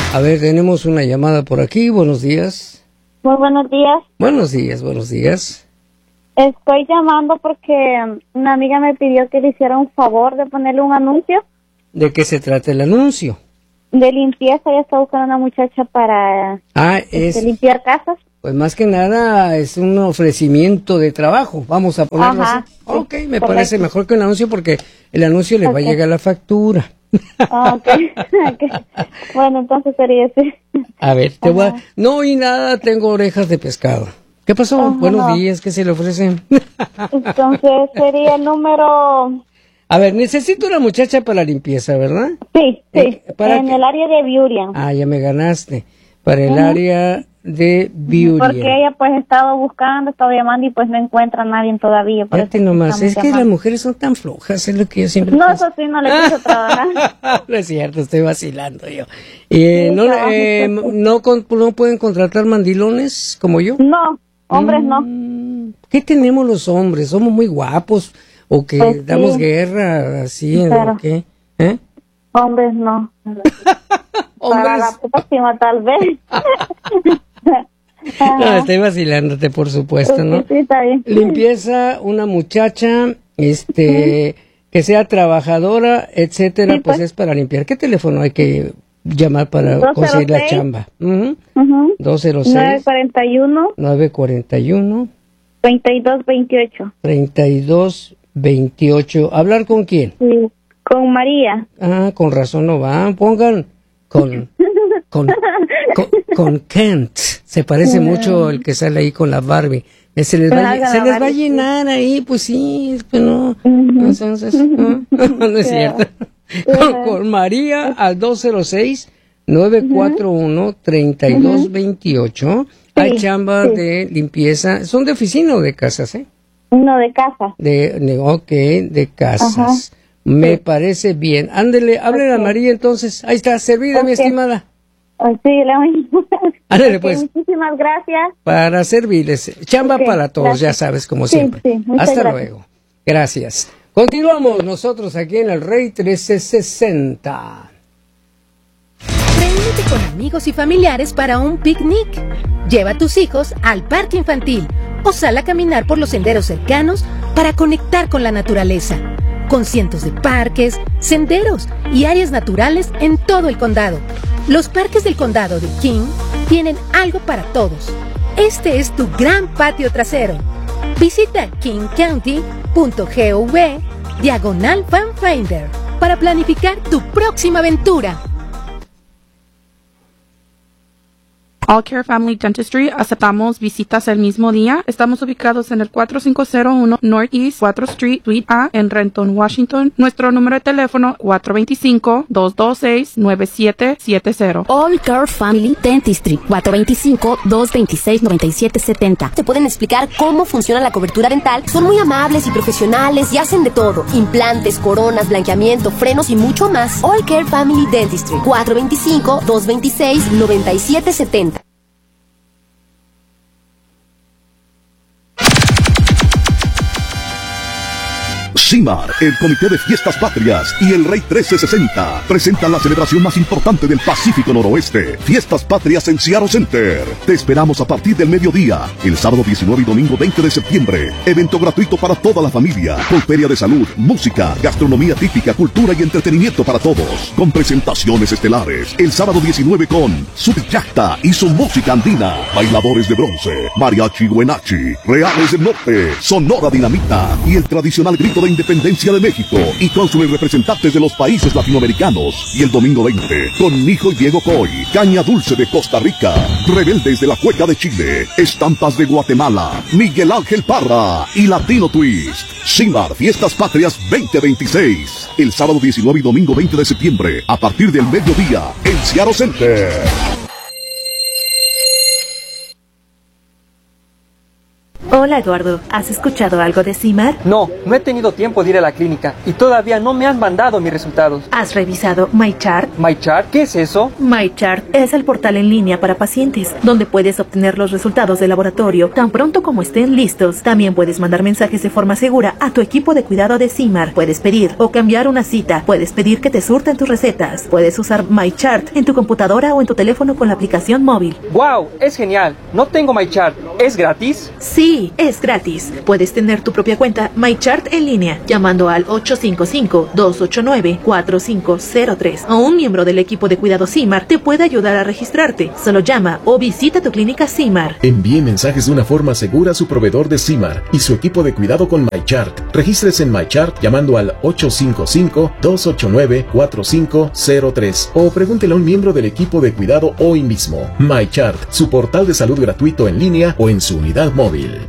A ver, tenemos una llamada por aquí. Buenos días. Muy buenos días. Buenos días, buenos días. Estoy llamando porque una amiga me pidió que le hiciera un favor de ponerle un anuncio. ¿De qué se trata el anuncio? De limpieza. Ella está buscando una muchacha para limpiar casas. Pues más que nada es un ofrecimiento de trabajo. Vamos a ponerlo así. Sí, Ok, me parece mejor que un anuncio porque el anuncio le va a llegar la factura. Okay. Bueno, entonces sería ese. A ver, no oí nada, tengo orejas de pescado. ¿Qué pasó? Buenos días, ¿qué se le ofrecen? Entonces sería el número... A ver, necesito una muchacha para la limpieza, ¿verdad? Sí, en el área de Burien. Ah, ya me ganaste. Para el área de Burien. Porque ella pues ha estado buscando, ha estado llamando y pues no encuentra a nadie todavía. Fíjate nomás, es que las mujeres son tan flojas, es lo que yo siempre pienso. pienso. Eso sí, no le quiso trabajar. No es cierto, estoy vacilando yo. ¿No pueden contratar mandilones como yo? No, hombres no. ¿Qué tenemos los hombres? ¿Somos muy guapos? ¿O que pues damos guerra así? Pero, ¿o qué? Hombres no. ¿Hombres? Para la próxima tal vez. No, estoy vacilándote, por supuesto, ¿no? Sí, está bien. Limpieza, una muchacha, que sea trabajadora, etcétera, Sí, pues es para limpiar. ¿Qué teléfono hay que llamar para 206, conseguir la chamba? 206 941 3228. ¿Hablar con quién? Sí, con María. Ah, con razón no van. Pongan con Kent. Se parece mucho el que sale ahí con la Barbie. Se les va a llenar ahí, pues sí, pues no. Entonces, no es cierto. Con María al 206-941-3228. Hay chamba de limpieza. ¿Son de oficina o de casas, No, de casa. De casas. Ajá. Me parece bien. Ándele, háblele a María entonces. Ahí está, servida, mi estimada. Sí, ándele, pues. Muchísimas gracias. Para servirles. Chamba para todos, ya sabes, como siempre. Sí, hasta luego. Gracias. Continuamos nosotros aquí en el Rey 1360. Reúnete con amigos y familiares para un picnic. Lleva a tus hijos al parque infantil o sal a caminar por los senderos cercanos para conectar con la naturaleza. Con cientos de parques, senderos y áreas naturales en todo el condado. Los parques del condado de King tienen algo para todos. Este es tu gran patio trasero. Visita kingcounty.gov/FanFinder para planificar tu próxima aventura. All Care Family Dentistry, aceptamos visitas el mismo día. Estamos ubicados en el 4501 Northeast 4th Street, Suite A, en Renton, Washington. Nuestro número de teléfono 425-226-9770. All Care Family Dentistry, 425-226-9770. Te pueden explicar cómo funciona la cobertura dental. Son muy amables y profesionales y hacen de todo. Implantes, coronas, blanqueamiento, frenos y mucho más. All Care Family Dentistry, 425-226-9770. CIMAR, el Comité de Fiestas Patrias y el Rey 1360 presentan la celebración más importante del Pacífico Noroeste, Fiestas Patrias en Seattle Center. Te esperamos a partir del mediodía, el sábado 19 y domingo 20 de septiembre. Evento gratuito para toda la familia, con feria de salud, música, gastronomía típica, cultura y entretenimiento para todos, con presentaciones estelares. El sábado 19 con Subiyacta y su música andina, bailadores de bronce, mariachi huenachi, Reales del Norte, Sonora Dinamita y el tradicional grito de Independencia de México y cónsules representantes de los países latinoamericanos. Y el domingo 20 con Nijo y Diego Coy, Caña Dulce de Costa Rica, Rebeldes de la Cueca de Chile, Estampas de Guatemala, Miguel Ángel Parra y Latino Twist. CIMAR Fiestas Patrias 2026, el sábado 19 y domingo 20 de septiembre a partir del mediodía en Seattle Center. Hola Eduardo, ¿has escuchado algo de CIMAR? No he tenido tiempo de ir a la clínica y todavía no me han mandado mis resultados. ¿Has revisado MyChart? ¿MyChart? ¿Qué es eso? MyChart es el portal en línea para pacientes, donde puedes obtener los resultados de laboratorio tan pronto como estén listos. También puedes mandar mensajes de forma segura a tu equipo de cuidado de CIMAR. Puedes pedir o cambiar una cita. Puedes pedir que te surtan tus recetas. Puedes usar MyChart en tu computadora o en tu teléfono con la aplicación móvil. ¡Wow! Es genial. No tengo MyChart. ¿Es gratis? Sí, es gratis. Puedes tener tu propia cuenta MyChart en línea llamando al 855-289-4503 o un miembro del equipo de cuidado CIMAR te puede ayudar a registrarte. Solo llama o visita tu clínica CIMAR. Envíe mensajes de una forma segura a su proveedor de CIMAR y su equipo de cuidado con MyChart. Regístrese en MyChart llamando al 855-289-4503 o pregúntele a un miembro del equipo de cuidado hoy mismo. MyChart, su portal de salud gratuito en línea o en su unidad móvil.